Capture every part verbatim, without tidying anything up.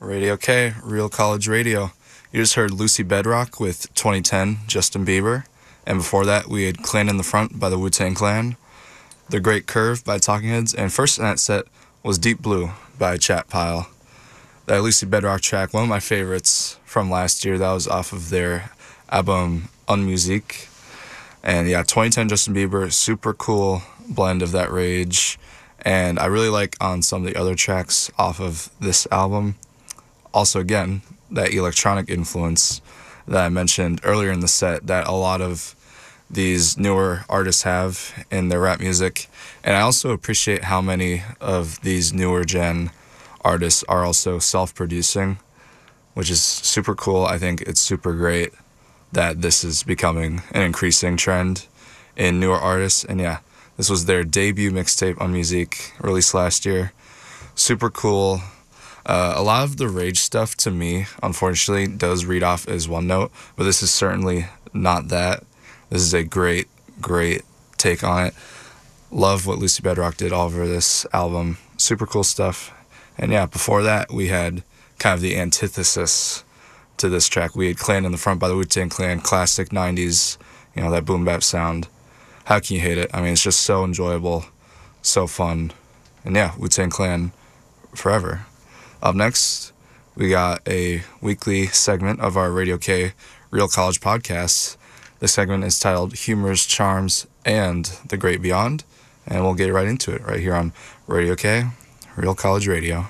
Radio K, Real College Radio. You just heard Lucy Bedrock with twenty ten, Justin Bieber. And before that, we had Clan in the Front by the Wu-Tang Clan, The Great Curve by Talking Heads, and first in that set was Deep Blue by Chat Pile. That Lucy Bedrock track, one of my favorites from last year, that was off of their album Unmusique. And yeah, twenty ten Justin Bieber, super cool blend of that rage. And I really like on some of the other tracks off of this album, also again, that electronic influence that I mentioned earlier in the set that a lot of these newer artists have in their rap music. And I also appreciate how many of these newer gen artists are also self-producing, which is super cool. I think it's super great that this is becoming an increasing trend in newer artists. And yeah, this was their debut mixtape on Musique, released last year. Super cool. Uh, a lot of the rage stuff, to me, unfortunately, does read off as one note, but this is certainly not that. This is a great, great take on it. Love what Lucy Bedrock did all over this album. Super cool stuff. And yeah, before that, we had kind of the antithesis to this track. We had Clan in the Front by the Wu-Tang Clan, classic nineties, you know, that boom bap sound. How can you hate it? I mean, it's just so enjoyable, so fun. And yeah, Wu-Tang Clan forever. Up next, we got a weekly segment of our Radio K Real College podcast. This segment is titled Humors, Charms, and the Great Beyond. And we'll get right into it right here on Radio K, Real College Radio.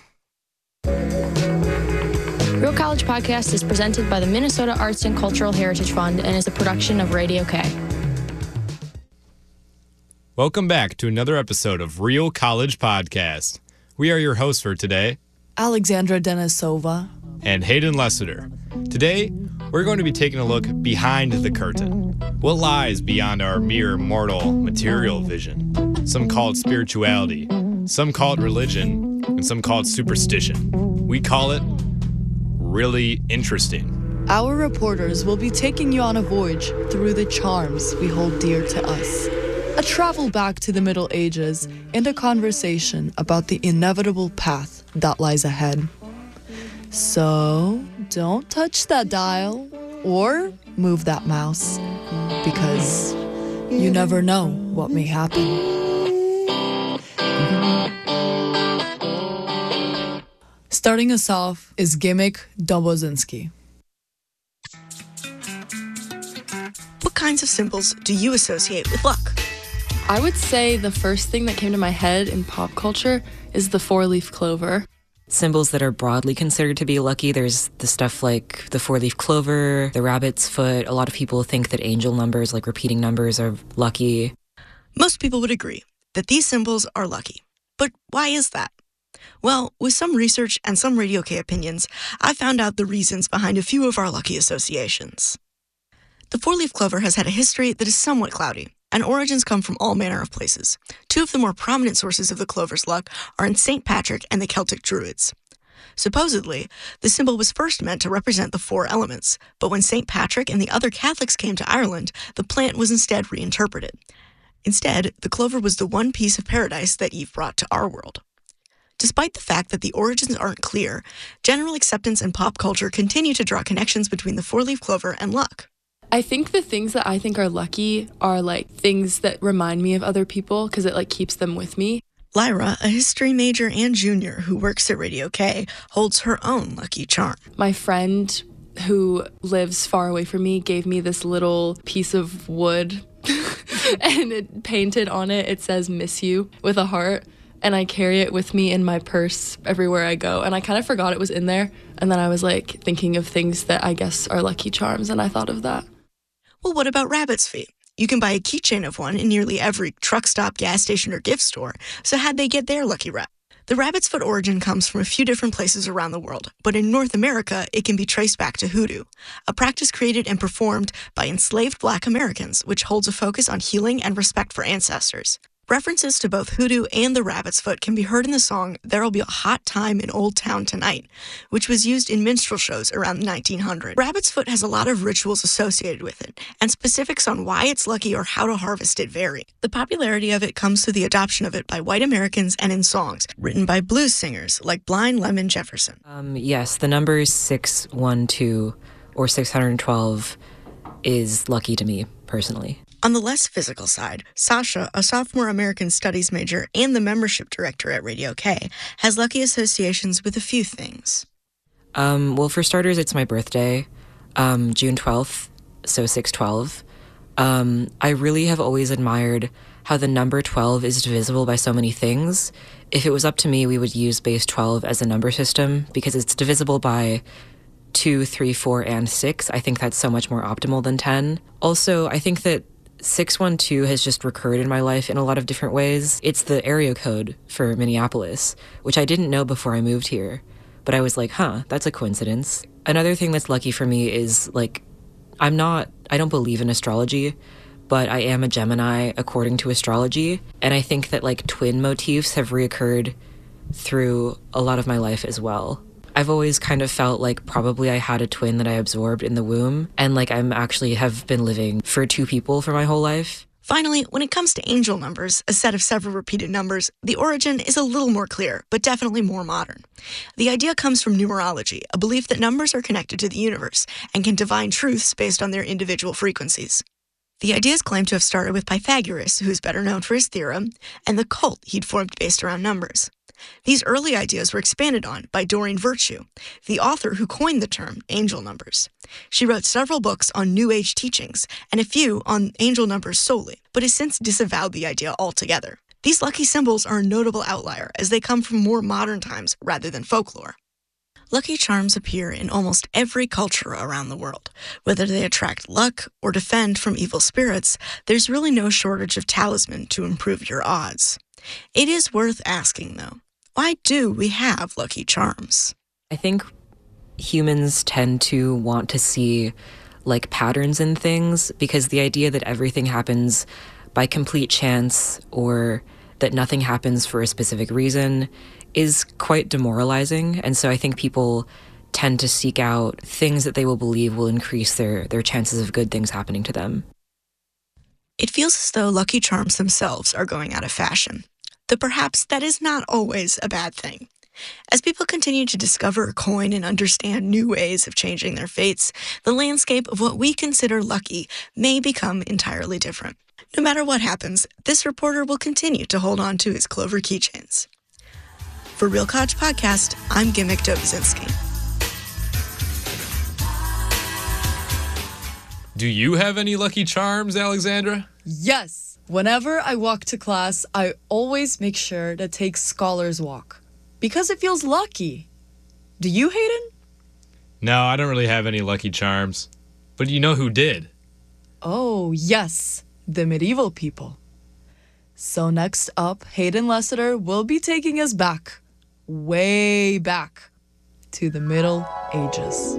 Real College Podcast is presented by the Minnesota Arts and Cultural Heritage Fund and is a production of Radio K. Welcome back to another episode of Real College Podcast. We are your hosts for today, Alexandra Denisova and Hayden Lessiter. Today, we're going to be taking a look behind the curtain. What lies beyond our mere mortal material vision? Some call it spirituality, some call it religion, and some call it superstition. We call it really interesting. Our reporters will be taking you on a voyage through the charms we hold dear to us. A travel back to the Middle Ages and a conversation about the inevitable path that lies ahead. So, don't touch that dial or move that mouse, because you never know what may happen. Starting us off is Gimmick Dobozinski. What kinds of symbols do you associate with luck? I would say the first thing that came to my head in pop culture is the four-leaf clover. Symbols that are broadly considered to be lucky, there's the stuff like the four-leaf clover, the rabbit's foot. A lot of people think that angel numbers, like repeating numbers, are lucky. Most people would agree that these symbols are lucky. But why is that? Well, with some research and some Radio K opinions, I found out the reasons behind a few of our lucky associations. The four-leaf clover has had a history that is somewhat cloudy, and origins come from all manner of places. Two of the more prominent sources of the clover's luck are in Saint Patrick and the Celtic Druids. Supposedly, the symbol was first meant to represent the four elements, but when Saint Patrick and the other Catholics came to Ireland, the plant was instead reinterpreted. Instead, the clover was the one piece of paradise that Eve brought to our world. Despite the fact that the origins aren't clear, general acceptance and pop culture continue to draw connections between the four-leaf clover and luck. I think the things that I think are lucky are like things that remind me of other people because it like keeps them with me. Lyra, a history major and junior who works at Radio K, holds her own lucky charm. My friend who lives far away from me gave me this little piece of wood and it painted on it, it says miss you with a heart. And I carry it with me in my purse everywhere I go. And I kind of forgot it was in there. And then I was like thinking of things that I guess are lucky charms. And I thought of that. Well, what about rabbit's feet? You can buy a keychain of one in nearly every truck stop, gas station, or gift store. So how'd they get their lucky wrap? The rabbit's foot origin comes from a few different places around the world. But in North America, it can be traced back to hoodoo, a practice created and performed by enslaved Black Americans, which holds a focus on healing and respect for ancestors. References to both hoodoo and the rabbit's foot can be heard in the song There'll Be a Hot Time in Old Town Tonight, which was used in minstrel shows around the nineteen hundreds. Rabbit's foot has a lot of rituals associated with it, and specifics on why it's lucky or how to harvest it vary. The popularity of it comes through the adoption of it by white Americans and in songs written by blues singers like Blind Lemon Jefferson. Um, yes, the number six one two or six hundred twelve is lucky to me, personally. On the less physical side, Sasha, a sophomore American Studies major and the membership director at Radio K, has lucky associations with a few things. Um, well, for starters, it's my birthday, um, June twelfth, so six twelve. Um, I really have always admired how the number twelve is divisible by so many things. If it was up to me, we would use base twelve as a number system because it's divisible by two, three, four, and six. I think that's so much more optimal than ten. Also, I think that six one two has just recurred in my life in a lot of different ways. It's the area code for Minneapolis, which I didn't know before I moved here. But I was like, huh, that's a coincidence. Another thing that's lucky for me is, like, I'm not, I don't believe in astrology, but I am a Gemini according to astrology. And I think that, like, twin motifs have reoccurred through a lot of my life as well. I've always kind of felt like probably I had a twin that I absorbed in the womb, and like I'm actually have been living for two people for my whole life. Finally, when it comes to angel numbers, a set of several repeated numbers, the origin is a little more clear, but definitely more modern. The idea comes from numerology, a belief that numbers are connected to the universe and can divine truths based on their individual frequencies. The idea is claimed to have started with Pythagoras, who's better known for his theorem, and the cult he'd formed based around numbers. These early ideas were expanded on by Doreen Virtue, the author who coined the term angel numbers. She wrote several books on New Age teachings and a few on angel numbers solely, but has since disavowed the idea altogether. These lucky symbols are a notable outlier as they come from more modern times rather than folklore. Lucky charms appear in almost every culture around the world. Whether they attract luck or defend from evil spirits, there's really no shortage of talisman to improve your odds. It is worth asking, though, why do we have lucky charms? I think humans tend to want to see, like, patterns in things because the idea that everything happens by complete chance or that nothing happens for a specific reason is quite demoralizing. And so I think people tend to seek out things that they will believe will increase their, their chances of good things happening to them. It feels as though lucky charms themselves are going out of fashion, though perhaps that is not always a bad thing. As people continue to discover a coin and understand new ways of changing their fates, the landscape of what we consider lucky may become entirely different. No matter what happens, this reporter will continue to hold on to his Clover keychains. For Real College Podcast, I'm Gimmick Dobuzinski. Do you have any lucky charms, Alexandra? Yes. Whenever I walk to class, I always make sure to take Scholar's Walk because it feels lucky. Do you, Hayden? No, I don't really have any lucky charms. But you know who did? Oh, yes, the medieval people. So next up, Hayden Lessiter will be taking us back, way back, to the Middle Ages.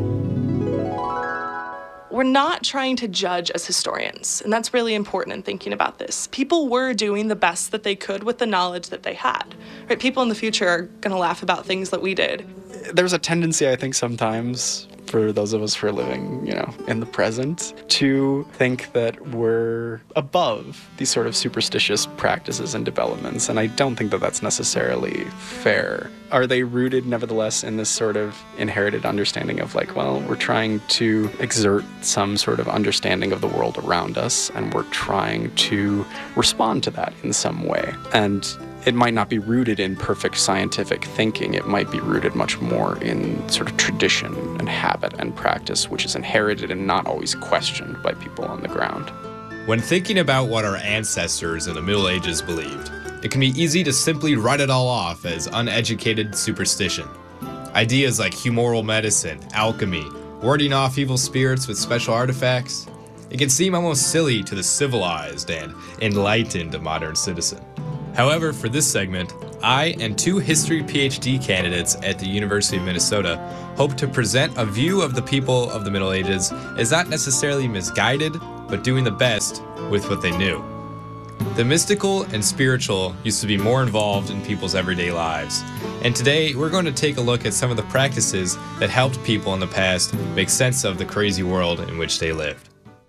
We're not trying to judge as historians, and that's really important in thinking about this. People were doing the best that they could with the knowledge that they had. Right? People in the future are going to laugh about things that we did. There's a tendency, I think, sometimes for those of us who are living, you know, in the present, to think that we're above these sort of superstitious practices and developments, and I don't think that that's necessarily fair. Are they rooted, nevertheless, in this sort of inherited understanding of, like, well, we're trying to exert some sort of understanding of the world around us, and we're trying to respond to that in some way, and it might not be rooted in perfect scientific thinking. It might be rooted much more in sort of tradition and habit and practice, which is inherited and not always questioned by people on the ground. When thinking about what our ancestors in the Middle Ages believed, it can be easy to simply write it all off as uneducated superstition. Ideas like humoral medicine, alchemy, warding off evil spirits with special artifacts, it can seem almost silly to the civilized and enlightened modern citizen. However, for this segment, I and two history PhD candidates at the University of Minnesota hope to present a view of the people of the Middle Ages as not necessarily misguided, but doing the best with what they knew. The mystical and spiritual used to be more involved in people's everyday lives. And today, we're going to take a look at some of the practices that helped people in the past make sense of the crazy world in which they lived.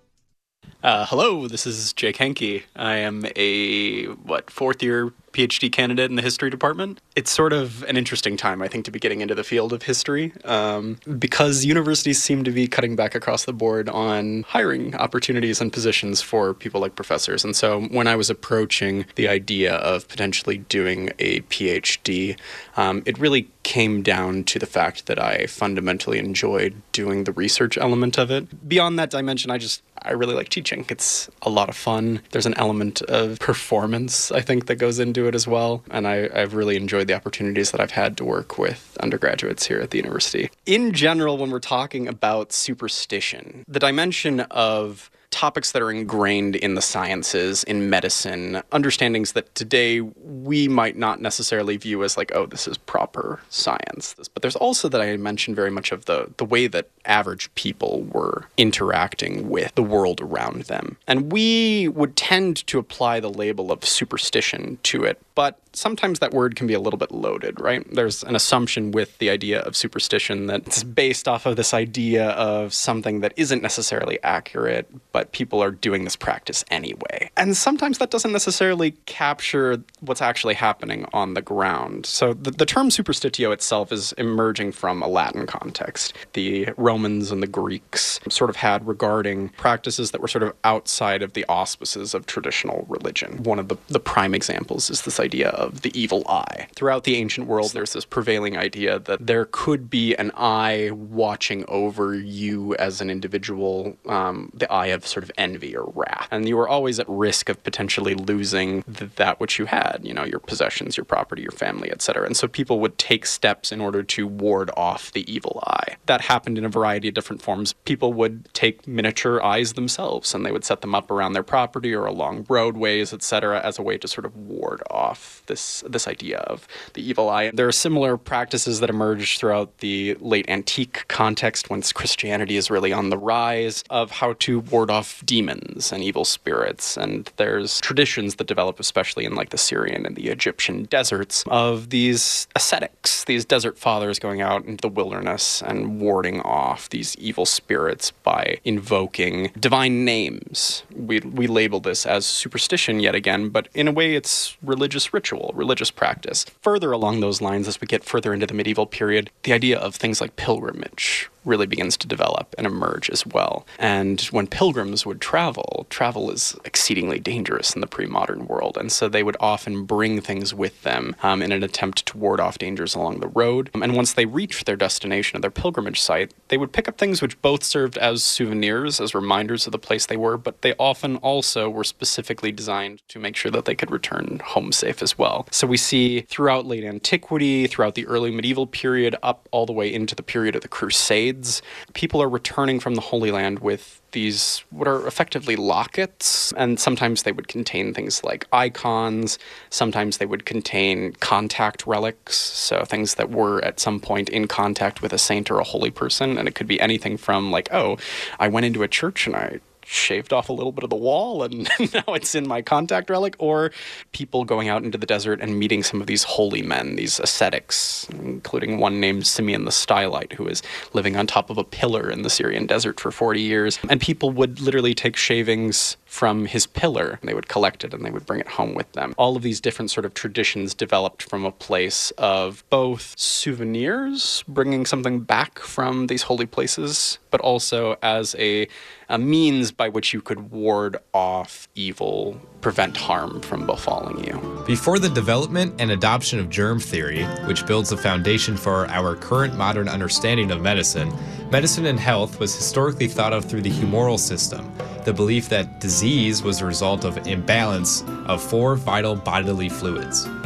Uh, hello, this is Jake Henke. I am a, what, fourth year PhD candidate in the history department. It's sort of an interesting time, I think, to be getting into the field of history um, because universities seem to be cutting back across the board on hiring opportunities and positions for people like professors. And so when I was approaching the idea of potentially doing a PhD, um, it really came down to the fact that I fundamentally enjoyed doing the research element of it. Beyond that dimension, I just, I really like teaching. It's a lot of fun. There's an element of performance, I think, that goes into it as well. And I, I've really enjoyed the opportunities that I've had to work with undergraduates here at the university. In general, when we're talking about superstition, the dimension of topics that are ingrained in the sciences, in medicine, understandings that today we might not necessarily view as like, oh, this is proper science. But there's also that I mentioned very much of the, the way that average people were interacting with the world around them. And we would tend to apply the label of superstition to it, but sometimes that word can be a little bit loaded, right? There's an assumption with the idea of superstition that's based off of this idea of something that isn't necessarily accurate, but people are doing this practice anyway. And sometimes that doesn't necessarily capture what's actually happening on the ground. So the, the term superstitio itself is emerging from a Latin context. The Romans and the Greeks sort of had regarding practices that were sort of outside of the auspices of traditional religion. One of the, the prime examples is this idea of the evil eye. Throughout the ancient world, there's this prevailing idea that there could be an eye watching over you as an individual, um, the eye of sort of envy or wrath. And you were always at risk of potentially losing th- that which you had, you know, your possessions, your property, your family, et cetera. And so people would take steps in order to ward off the evil eye. That happened in a variety of different forms. People would take miniature eyes themselves and they would set them up around their property or along roadways, et cetera, as a way to sort of ward off this this idea of the evil eye. There are similar practices that emerged throughout the late antique context once Christianity is really on the rise of how to ward off demons and evil spirits. And there's traditions that develop, especially in like the Syrian and the Egyptian deserts, of these ascetics, these desert fathers going out into the wilderness and warding off these evil spirits by invoking divine names. We, we label this as superstition yet again, but in a way it's religious ritual, religious practice. Further along those lines, as we get further into the medieval period, the idea of things like pilgrimage really begins to develop and emerge as well. And when pilgrims would travel, travel is exceedingly dangerous in the pre-modern world. And so they would often bring things with them um, in an attempt to ward off dangers along the road. And once they reached their destination or their pilgrimage site, they would pick up things which both served as souvenirs, as reminders of the place they were, but they often also were specifically designed to make sure that they could return home safe as well. So we see throughout late antiquity, throughout the early medieval period, up all the way into the period of the Crusades, people are returning from the Holy Land with these what are effectively lockets, and sometimes they would contain things like icons, sometimes they would contain contact relics, so things that were at some point in contact with a saint or a holy person, and it could be anything from like, oh, I went into a church and I shaved off a little bit of the wall and now it's in my contact relic, or people going out into the desert and meeting some of these holy men, these ascetics, including one named Simeon the Stylite, who was living on top of a pillar in the Syrian desert for forty years. And people would literally take shavings from his pillar, and they would collect it and they would bring it home with them. All of these different sort of traditions developed from a place of both souvenirs, bringing something back from these holy places, but also as a, a means by which you could ward off evil, prevent harm from befalling you. Before the development and adoption of germ theory, which builds the foundation for our current modern understanding of medicine, medicine and health was historically thought of through the humoral system, the belief that disease was a result of imbalance of four vital bodily fluids: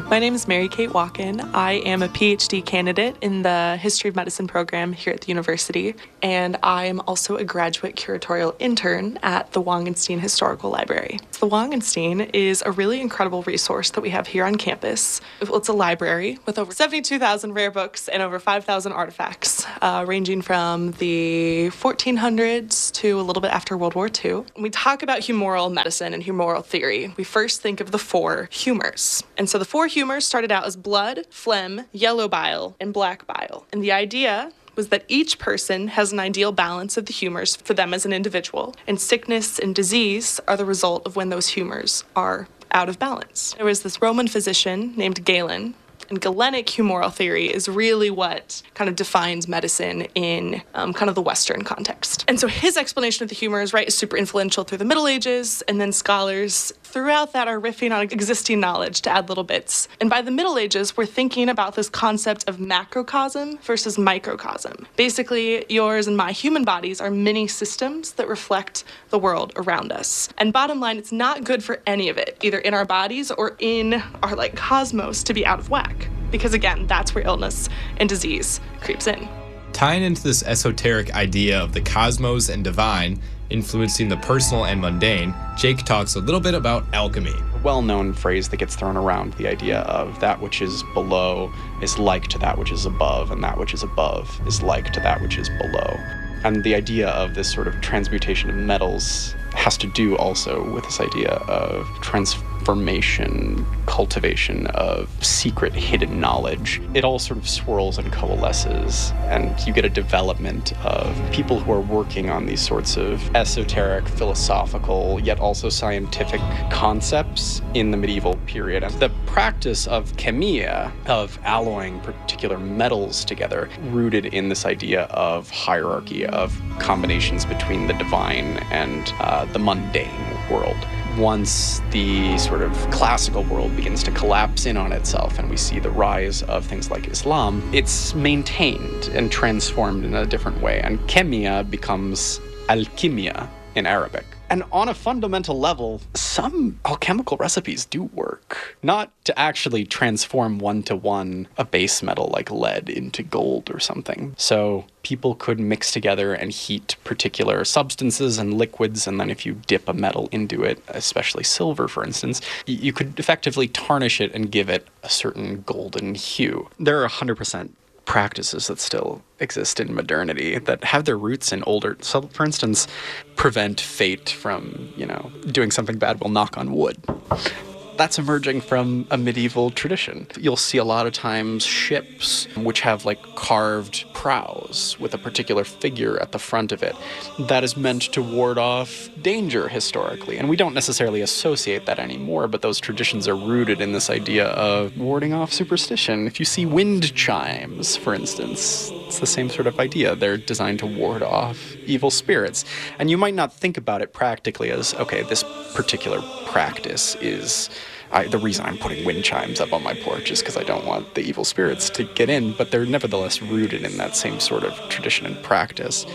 My name is Mary Kate Walken. I am a PhD candidate in the History of Medicine program here at the university, and I am also a graduate curatorial intern at the Wangenstein Historical Library. The Wangenstein is a really incredible resource that we have here on campus. It's a library with over seventy-two thousand rare books and over five thousand artifacts, uh, ranging from the fourteen hundreds to a little bit after World War Two. When we talk about humoral medicine and humoral theory, we first think of the four humors. And so the four humors started out as blood, phlegm, yellow bile, and black bile. And the idea was that each person has an ideal balance of the humors for them as an individual, and sickness and disease are the result of when those humors are out of balance. There was this Roman physician named Galen, and Galenic humoral theory is really what kind of defines medicine in um, kind of the Western context. And so his explanation of the humors, right, is super influential through the Middle Ages, and then scholars throughout that are riffing on existing knowledge to add little bits. And by the Middle Ages, we're thinking about this concept of macrocosm versus microcosm. Basically, yours and my human bodies are mini systems that reflect the world around us. And bottom line, it's not good for any of it, either in our bodies or in our like cosmos, to be out of whack. Because again, that's where illness and disease creeps in. Tying into this esoteric idea of the cosmos and divine influencing the personal and mundane, Jake talks a little bit about alchemy. A well-known phrase that gets thrown around, the idea of that which is below is like to that which is above, and that which is above is like to that which is below. And the idea of this sort of transmutation of metals has to do also with this idea of transformation, cultivation of secret hidden knowledge. It all sort of swirls and coalesces, and you get a development of people who are working on these sorts of esoteric, philosophical, yet also scientific concepts in the medieval period. And the practice of chemia, of alloying particular metals together, rooted in this idea of hierarchy, of combinations between the divine and uh, the mundane world. Once the sort of classical world begins to collapse in on itself and we see the rise of things like Islam, it's maintained and transformed in a different way. And chemia becomes alchemia in Arabic. And on a fundamental level, some alchemical recipes do work. Not to actually transform one-to-one a base metal like lead into gold or something. So people could mix together and heat particular substances and liquids, and then if you dip a metal into it, especially silver, for instance, you could effectively tarnish it and give it a certain golden hue. There are one hundred percent practices that still exist in modernity that have their roots in older, so for instance, prevent fate from, you know, doing something bad, we'll knock on wood. That's emerging from a medieval tradition. You'll see a lot of times ships which have like carved prows with a particular figure at the front of it. That is meant to ward off danger historically. And we don't necessarily associate that anymore, but those traditions are rooted in this idea of warding off superstition. If you see wind chimes, for instance, it's the same sort of idea. They're designed to ward off evil spirits. And you might not think about it practically as, okay, this particular practice is... I, the reason I'm putting wind chimes up on my porch is because I don't want the evil spirits to get in, but they're nevertheless rooted in that same sort of tradition and practice.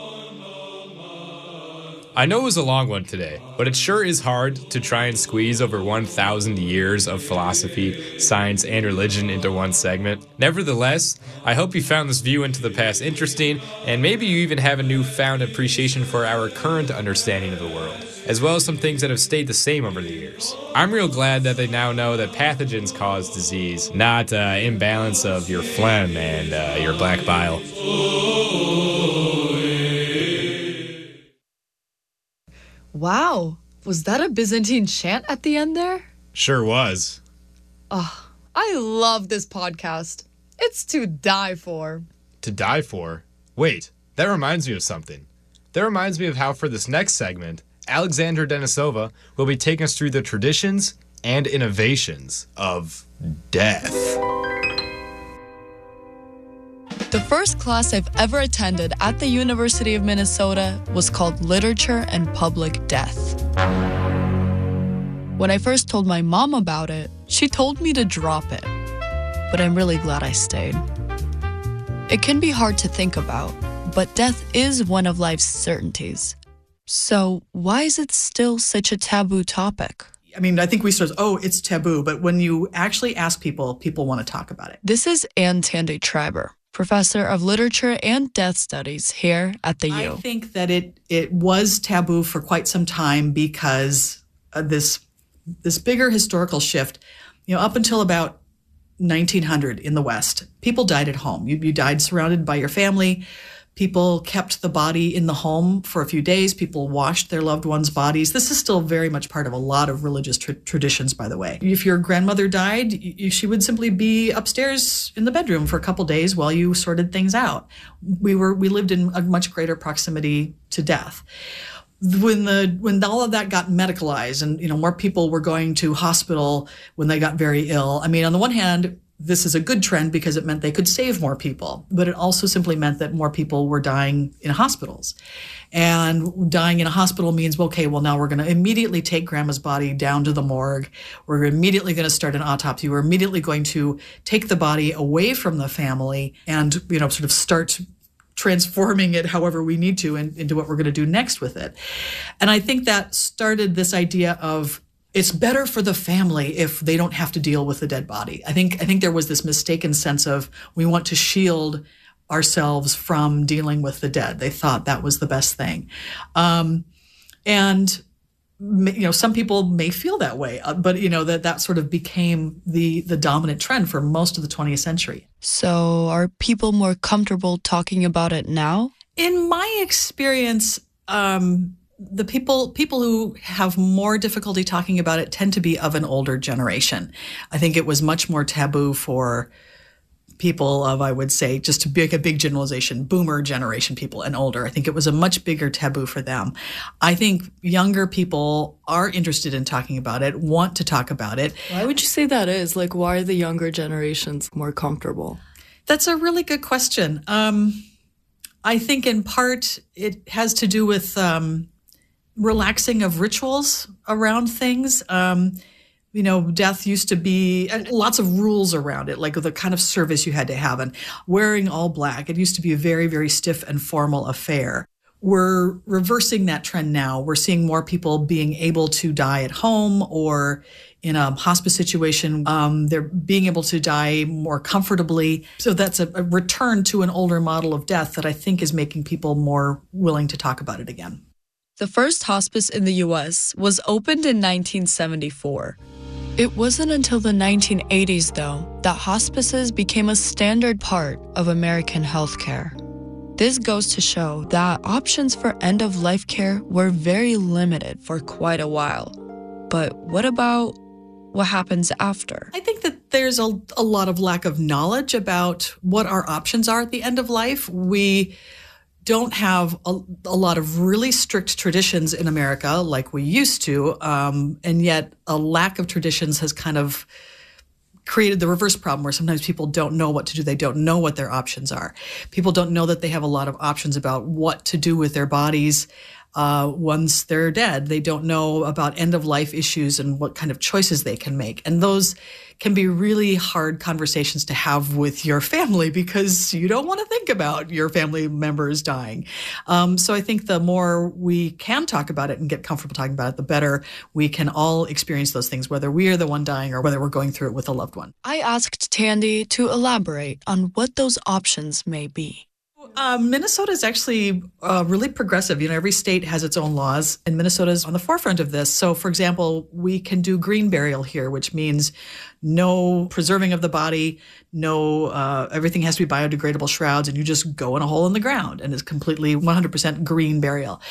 I know it was a long one today, but it sure is hard to try and squeeze over one thousand years of philosophy, science, and religion into one segment. Nevertheless, I hope you found this view into the past interesting, and maybe you even have a newfound appreciation for our current understanding of the world, as well as some things that have stayed the same over the years. I'm real glad that they now know that pathogens cause disease, not uh, imbalance of your phlegm and uh, your black bile. Wow, was that a Byzantine chant at the end there? Sure was. Oh, I love this podcast. It's to die for. To die for? Wait, that reminds me of something. That reminds me of how for this next segment, Alexandra Denisova will be taking us through the traditions and innovations of death. The first class I've ever attended at the University of Minnesota was called Literature and Public Death. When I first told my mom about it, she told me to drop it. But I'm really glad I stayed. It can be hard to think about, but death is one of life's certainties. So why is it still such a taboo topic? I mean, I think we sort of, oh, it's taboo, but when you actually ask people, people want to talk about it. This is Ann Tandy Schreiber, professor of literature and death studies here at the U. I think that it it was taboo for quite some time because of this this bigger historical shift. You know, up until about nineteen hundred in the West, people died at home. You, you died surrounded by your family. People kept the body in the home for a few days. People washed their loved ones' bodies. This is still very much part of a lot of religious tra- traditions, by the way. If your grandmother died, you, she would simply be upstairs in the bedroom for a couple days while you sorted things out. We were we lived in a much greater proximity to death. When the when all of that got medicalized and, you know, more people were going to hospital when they got very ill. I mean, on the one hand, this is a good trend because it meant they could save more people, but it also simply meant that more people were dying in hospitals. And dying in a hospital means, okay, well, now we're going to immediately take grandma's body down to the morgue. We're immediately going to start an autopsy. We're immediately going to take the body away from the family and, you know, sort of start transforming it however we need to in, into what we're going to do next with it. And I think that started this idea of it's better for the family if they don't have to deal with the dead body. I think I think there was this mistaken sense of we want to shield ourselves from dealing with the dead. They thought that was the best thing. Um, and, you know, some people may feel that way, but, you know, that that sort of became the, the dominant trend for most of the twentieth century. So are people more comfortable talking about it now? In my experience, um, the people people who have more difficulty talking about it tend to be of an older generation. I think it was much more taboo for people of, I would say, just to make a big generalization, boomer generation people and older. I think it was a much bigger taboo for them. I think younger people are interested in talking about it, want to talk about it. Why would you say that is? Like, why are the younger generations more comfortable? That's a really good question. Um, I think in part it has to do with um, relaxing of rituals around things. Um, you know, death used to be uh, lots of rules around it, like the kind of service you had to have and wearing all black. It used to be a very, very stiff and formal affair. We're reversing that trend now. We're seeing more people being able to die at home or in a hospice situation. Um, they're being able to die more comfortably. So that's a, a return to an older model of death that I think is making people more willing to talk about it again. The first hospice in the U S was opened in nineteen seventy-four. It wasn't until the nineteen eighties, though, that hospices became a standard part of American healthcare. This goes to show that options for end-of-life care were very limited for quite a while. But what about what happens after? I think that there's a, a lot of lack of knowledge about what our options are at the end of life. We don't have a, a lot of really strict traditions in America like we used to, um, and yet a lack of traditions has kind of created the reverse problem where sometimes people don't know what to do. They don't know what their options are. People don't know that they have a lot of options about what to do with their bodies uh, once they're dead. They don't know about end-of-life issues and what kind of choices they can make. And those can be really hard conversations to have with your family because you don't want to think about your family members dying. Um, so I think the more we can talk about it and get comfortable talking about it, the better we can all experience those things, whether we are the one dying or whether we're going through it with a loved one. I asked Tandy to elaborate on what those options may be. Uh, Minnesota is actually uh, really progressive. You know, every state has its own laws, and Minnesota is on the forefront of this. So, for example, we can do green burial here, which means no preserving of the body, no, uh, everything has to be biodegradable shrouds, and you just go in a hole in the ground, and it's completely one hundred percent green burial.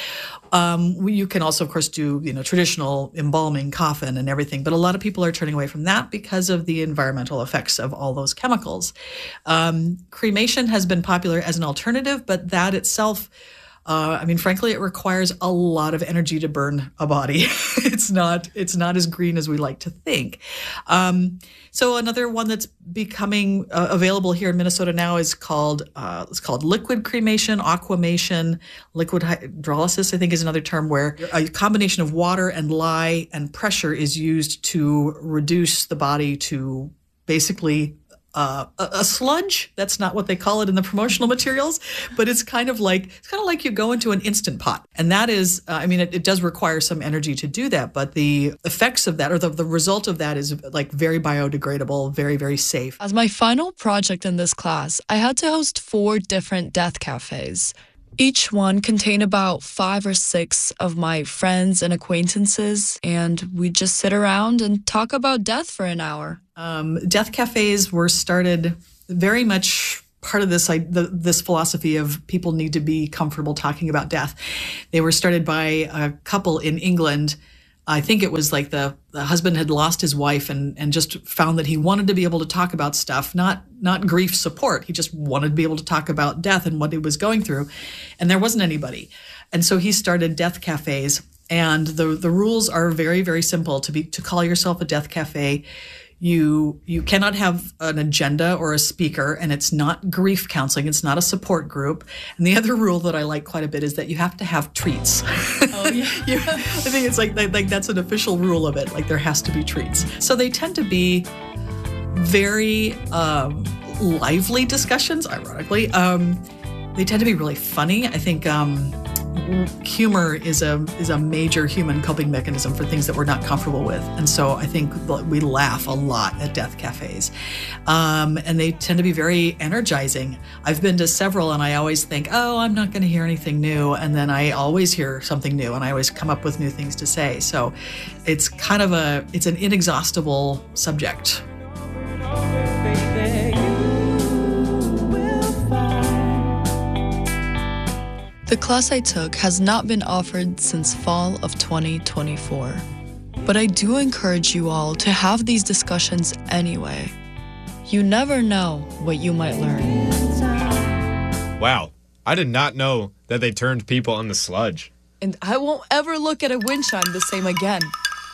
Um, you can also, of course, do, you know, traditional embalming, coffin, and everything, but a lot of people are turning away from that because of the environmental effects of all those chemicals. Um, cremation has been popular as an alternative, but that itself, Uh, I mean, frankly, it requires a lot of energy to burn a body. it's not it's not as green as we like to think. Um, so another one that's becoming uh, available here in Minnesota now is called uh, it's called liquid cremation, aquamation, liquid hydrolysis, I think is another term where a combination of water and lye and pressure is used to reduce the body to basically uh, a, a sludge. That's not what they call it in the promotional materials, but it's kind of like it's kind of like you go into an Instant Pot, and that is, uh, I mean, it, it does require some energy to do that, but the effects of that, or the, the result of that, is like very biodegradable, very very safe. As my final project in this class, I had to host four different death cafes. Each one contained about five or six of my friends and acquaintances, and we'd just sit around and talk about death for an hour. Um, death cafes were started very much part of this I, the, this philosophy of people need to be comfortable talking about death. They were started by a couple in England. I think it was like the, the husband had lost his wife and, and just found that he wanted to be able to talk about stuff, not not grief support. He just wanted to be able to talk about death and what he was going through. And there wasn't anybody. And so he started death cafes. And the the rules are very, very simple. To be to call yourself a death cafe, you you cannot have an agenda or a speaker, and it's not grief counseling. It's not a support group. And the other rule that I like quite a bit is that you have to have treats. Oh, yeah. you, I think it's like, like like that's an official rule of it. Like there has to be treats. So they tend to be very um, lively discussions. Ironically, um, they tend to be really funny. I think. Um, Humor is a is a major human coping mechanism for things that we're not comfortable with, and so I think we laugh a lot at death cafes, um, and they tend to be very energizing. I've been to several, and I always think, oh, I'm not going to hear anything new, and then I always hear something new, and I always come up with new things to say. So, it's kind of a it's an inexhaustible subject. The class I took has not been offered since fall of twenty twenty-four, but I do encourage you all to have these discussions anyway. You never know what you might learn. Wow, I did not know that they turned people into sludge. And I won't ever look at a wind chime the same again.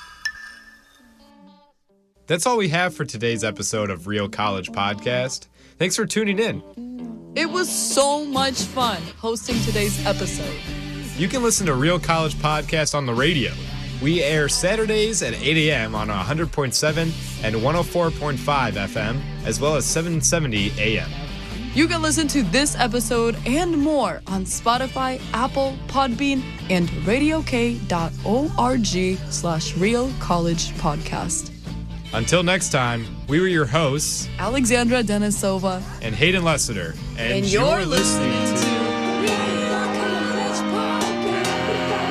That's all we have for today's episode of Real College Podcast. Thanks for tuning in. It was so much fun hosting today's episode. You can listen to Real College Podcast on the radio. We air Saturdays at eight a.m. on one hundred point seven and one oh four point five F M, as well as seven seventy A M. You can listen to this episode and more on Spotify, Apple, Podbean, and radiok dot org slash Real College Podcast. Until next time, we were your hosts, Alexandra Denisova and Hayden Lessiter, and, and you're, you're listening to